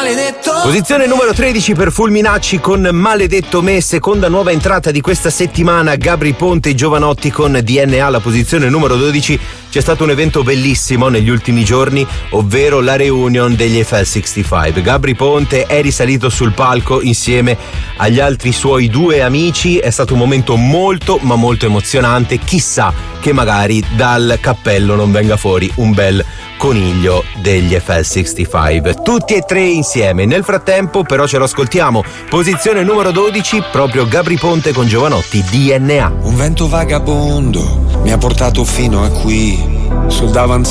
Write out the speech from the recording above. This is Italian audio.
maledetto. Posizione numero 13 per Fulminacci con Maledetto Me, seconda nuova entrata di questa settimana. Gabry Ponte e Jovanotti con DNA alla posizione numero 12. C'è stato un evento bellissimo negli ultimi giorni, ovvero la reunion degli Eiffel 65. Gabry Ponte è risalito sul palco insieme agli altri suoi due amici. È stato un momento molto ma molto emozionante. Chissà che magari dal cappello non venga fuori un bel coniglio degli Eiffel 65, tutti e tre insieme. Nel frattempo però ce lo ascoltiamo. Posizione numero 12, proprio Gabry Ponte con Jovanotti, DNA. Un vento vagabondo mi ha portato fino a qui, sul davanzale